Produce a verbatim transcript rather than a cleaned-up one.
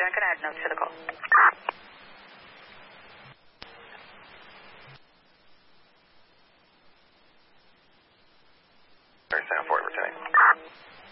Roger. I'm going to add notes to the call. Sound for it, returning.